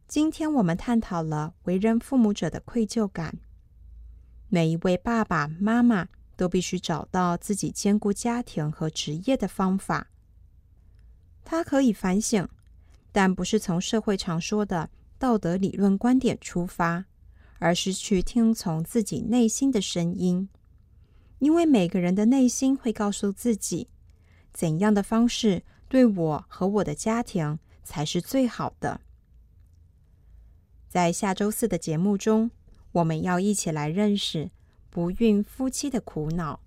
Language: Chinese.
今天我们探讨了为人父母者的愧疚感。每一位爸爸妈妈都必须找到自己兼顾家庭和职业的方法。他可以反省，但不是从社会常说的道德理论观点出发，而是去听从自己内心的声音。因为每个人的内心会告诉自己，怎样的方式对我和我的家庭才是最好的。在下周4的节目中，我们要一起来认识不孕夫妻的苦恼。